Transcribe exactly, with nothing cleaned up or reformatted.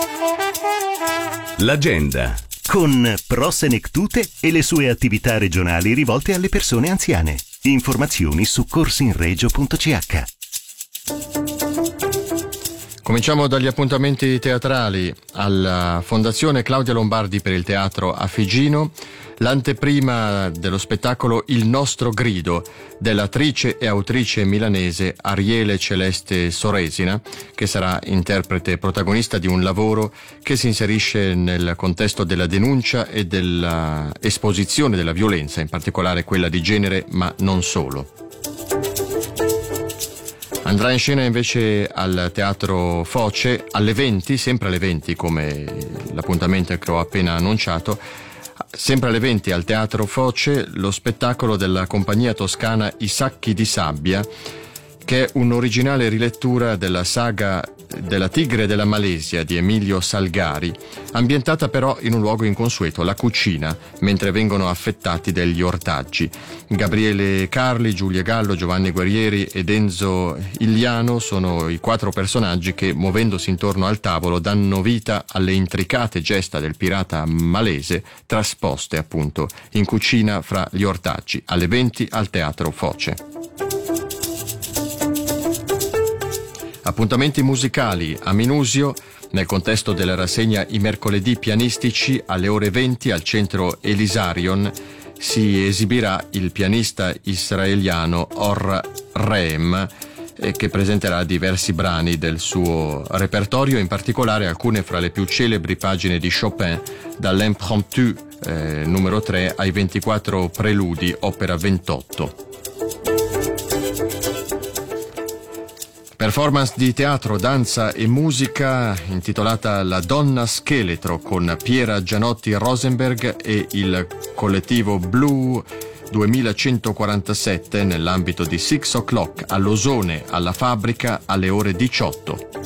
L'agenda con Pro Senectute e le sue attività regionali rivolte alle persone anziane. Informazioni su corsinregio punto c h. Cominciamo dagli appuntamenti teatrali. Alla Fondazione Claudia Lombardi per il teatro a Figino, l'anteprima dello spettacolo Il nostro grido dell'attrice e autrice milanese Ariele Celeste Soresina, che sarà interprete protagonista di un lavoro che si inserisce nel contesto della denuncia e dell'esposizione della violenza, in particolare quella di genere, ma non solo. Andrà in scena invece al Teatro Foce alle venti, sempre alle venti come l'appuntamento che ho appena annunciato, sempre alle venti al Teatro Foce lo spettacolo della compagnia toscana I Sacchi di Sabbia, che è un'originale rilettura della saga della Tigre della Malesia di Emilio Salgari, ambientata però in un luogo inconsueto, la cucina, mentre vengono affettati degli ortaggi. Gabriele Carli, Giulia Gallo, Giovanni Guerrieri ed Enzo Iliano sono i quattro personaggi che, muovendosi intorno al tavolo, danno vita alle intricate gesta del pirata malese, trasposte appunto in cucina fra gli ortaggi, alle venti al Teatro Foce. Appuntamenti musicali a Minusio, nel contesto della rassegna I mercoledì pianistici, alle ore venti al centro Elisarion si esibirà il pianista israeliano Or Reem, eh, che presenterà diversi brani del suo repertorio, in particolare alcune fra le più celebri pagine di Chopin, dall'Impromptu eh, numero tre ai ventiquattro preludi, opera ventotto. Performance di teatro, danza e musica intitolata La donna scheletro con Piera Gianotti Rosenberg e il collettivo Blue duemilacentoquarantasette nell'ambito di Six O'Clock all'Osone alla Fabbrica alle ore diciotto.